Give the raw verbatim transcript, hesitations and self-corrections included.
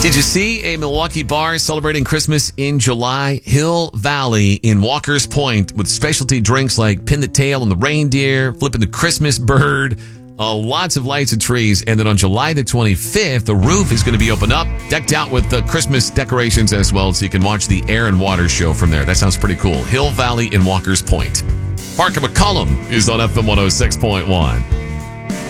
Did you see a Milwaukee bar celebrating Christmas in July? Hill Valley in Walker's Point with specialty drinks like Pin the Tail on the Reindeer, Flipping the Christmas Bird, uh, lots of lights and trees. And then on July the twenty-fifth, the roof is going to be opened up, decked out with the Christmas decorations as well, so you can watch the Air and Water show from there. That sounds pretty cool. Hill Valley in Walker's Point. Parker McCollum is on F M one oh six point one.